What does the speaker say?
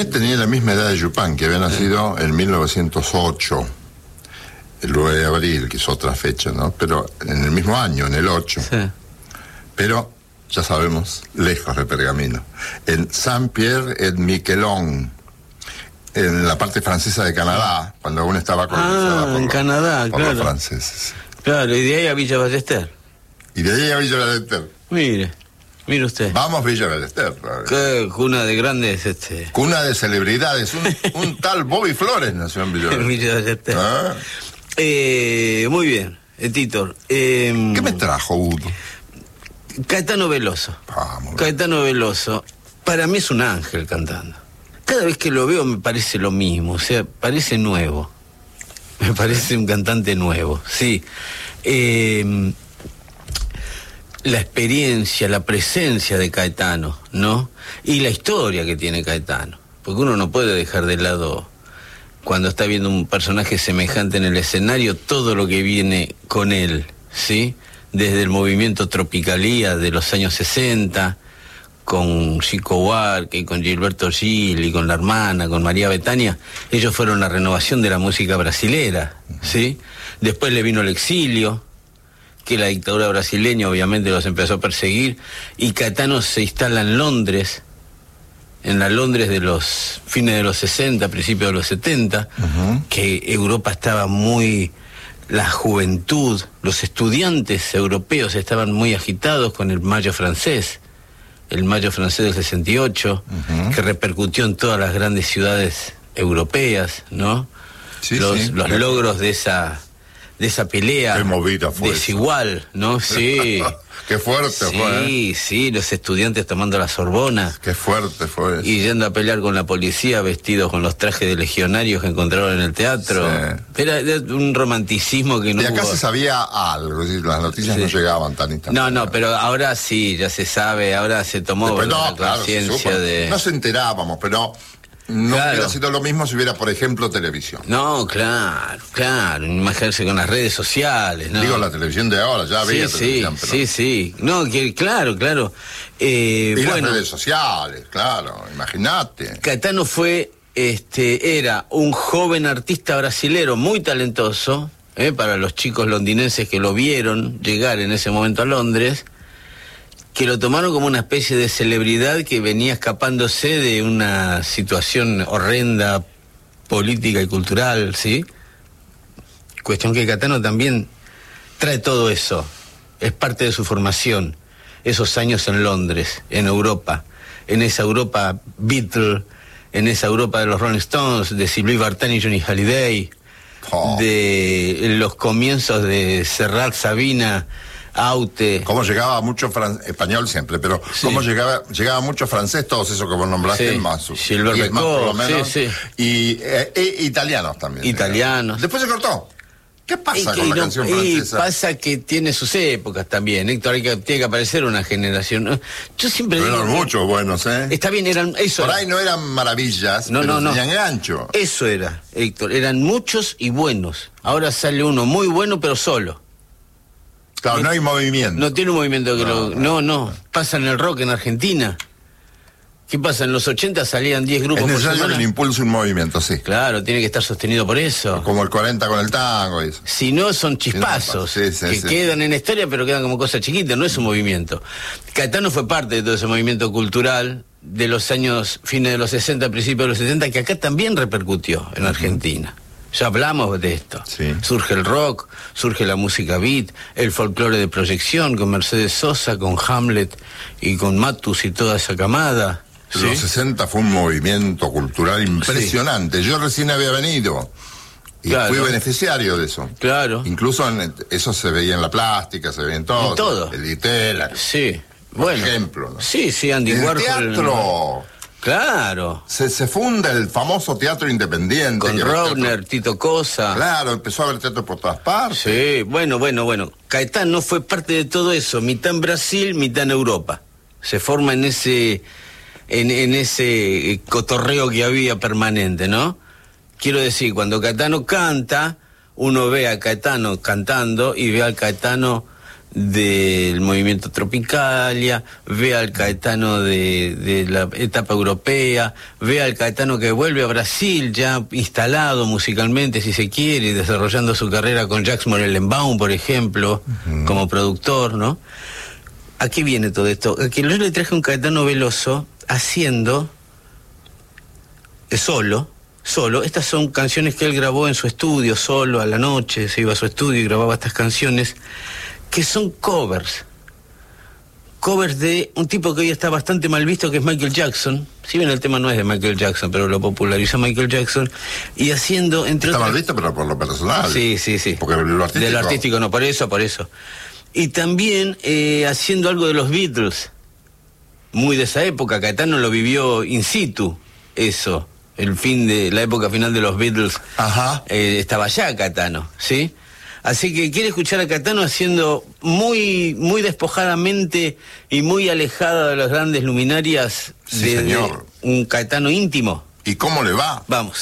René tenía la misma edad de Yupanqui, que había nacido en 1908, el 9 de abril, que es otra fecha, ¿no? Pero en el mismo año, en el 8. Sí. Pero, ya sabemos, lejos de Pergamino. En Saint-Pierre-et-Miquelon, en la parte francesa de Canadá, cuando aún estaba colonizada en Canadá, por claro. los franceses. Claro, y de ahí a Villa Ballester. Y de ahí a Villa Ballester. Mire usted. Vamos Villa Ballester. Qué cuna de grandes, Cuna de celebridades. Un tal Bobby Flores nació en Villa Ballester. Villa Ballester. Muy bien, Tito. ¿Qué me trajo, Udo? Caetano Veloso. Caetano Veloso. Para mí es un ángel cantando. Cada vez que lo veo me parece lo mismo, o sea, parece nuevo. Me parece un cantante nuevo, sí. La experiencia, la presencia de Caetano, ¿no? Y la historia que tiene Caetano. Porque uno no puede dejar de lado, cuando está viendo un personaje semejante en el escenario, todo lo que viene con él, ¿sí? Desde el movimiento Tropicalía de los años 60, con Chico Buarque, y con Gilberto Gil, y con la hermana, con María Bethânia. Ellos fueron la renovación de la música brasilera, ¿sí? Después le vino el exilio, que la dictadura brasileña obviamente los empezó a perseguir, y Caetano se instala en Londres, en la Londres de los fines de los 60, principios de los 70, que Europa estaba muy... La juventud, los estudiantes europeos estaban muy agitados con el Mayo francés, el Mayo francés del 68, que repercutió en todas las grandes ciudades europeas, ¿no? Sí, los logros de esa pelea desigual, eso, ¿no? Sí. Qué fuerte fue. Sí, los estudiantes tomando la Sorbona. Qué fuerte fue eso. Y yendo a pelear con la policía vestidos con los trajes de legionarios que encontraron en el teatro. Sí. Era un romanticismo que no y acá hubo... se sabía algo, es decir, las noticias no llegaban tan instantáneamente. No, pero ahora sí, ya se sabe, ahora se tomó la conciencia de... No se enterábamos, pero... No hubiera sido lo mismo si hubiera, por ejemplo, televisión. No, claro, imaginarse con las redes sociales, ¿no? Digo, la televisión de ahora, ya había televisión, pero... Sí. No, claro. Y las redes sociales, claro, imagínate. Caetano fue, era un joven artista brasilero muy talentoso, para los chicos londinenses que lo vieron llegar en ese momento a Londres, que lo tomaron como una especie de celebridad que venía escapándose de una situación horrenda política y cultural, ¿sí? Cuestión que Caetano también trae todo eso, es parte de su formación, esos años en Londres, en Europa, en esa Europa Beatle, en esa Europa de los Rolling Stones, de Sylvie Vartan y Johnny Hallyday, de los comienzos de Serrat, Sabina, Aute. Cómo llegaba mucho español siempre, pero cómo llegaba mucho francés, todos esos que vos nombraste, más Gilbert Becot, por lo menos, y italianos también. Italianos. Después se cortó. ¿Qué pasa con la canción francesa? Y pasa que tiene sus épocas también, Héctor, tiene que aparecer una generación. Yo siempre digo... Eran muchos buenos, Está bien, eran... Eso por ahí no eran maravillas, pero tenían gancho. Eso era, Héctor, eran muchos y buenos. Ahora sale uno muy bueno, pero solo. Claro, no hay movimiento. No tiene un movimiento que No. Pasa en el rock en Argentina. ¿Qué pasa? En los 80 salían 10 grupos por semana. Es necesario el impulso y un movimiento, sí. Claro, tiene que estar sostenido por eso. Como el 40 con el tango y eso. Si no, son chispazos que quedan en la historia, pero quedan como cosas chiquitas, no es un movimiento. Caetano fue parte de todo ese movimiento cultural de los años, fines de los 60, principios de los 70, que acá también repercutió en Argentina. Ya hablamos de esto. Sí. Surge el rock, surge la música beat, el folclore de proyección con Mercedes Sosa, con Hamlet y con Matus y toda esa camada. ¿Sí? Los 60 fue un movimiento cultural impresionante. Yo recién había venido y fui beneficiario de eso. Claro. Incluso eso se veía en la plástica, se veía en todo. En todo. El Ditela. Sí. Por ejemplo, ¿no? Sí, Andy Warhol. El teatro. Claro. Se funda el famoso teatro independiente. Con Robner, Tito Cosa. Claro, empezó a haber teatro por todas partes. Sí, bueno. Caetano fue parte de todo eso, mitad en Brasil, mitad en Europa. Se forma en ese cotorreo que había permanente, ¿no? Quiero decir, cuando Caetano canta, uno ve a Caetano cantando y ve al Caetano del movimiento Tropicalia, ve al Caetano de la etapa europea, ve al Caetano que vuelve a Brasil ya instalado musicalmente, si se quiere, desarrollando su carrera con Jacques Morellenbaum, por ejemplo, como productor, ¿no? ¿A qué viene todo esto? A que yo le traje un Caetano Veloso haciendo solo, estas son canciones que él grabó en su estudio, solo, a la noche, se iba a su estudio y grababa estas canciones, que son covers de un tipo que hoy está bastante mal visto, que es Michael Jackson. Si bien el tema no es de Michael Jackson, pero lo popularizó Michael Jackson, y haciendo entre está otras... mal visto, pero por lo personal. Sí. Porque lo artístico... De lo artístico no, por eso. Y también haciendo algo de los Beatles, muy de esa época. Caetano lo vivió in situ, eso, el fin de la época final de los Beatles. Ajá. Estaba allá Caetano, ¿sí? Así que quiere escuchar a Caetano haciendo muy despojadamente y muy alejada de las grandes luminarias, sí, señor, de un Caetano íntimo. ¿Y cómo le va? Vamos.